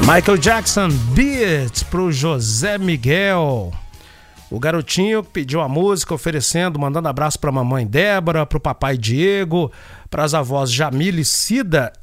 Michael Jackson, Beat, pro José Miguel. O garotinho pediu a música, oferecendo, mandando abraço pra mamãe Débora, pro papai Diego, pras avós Jamile e Cida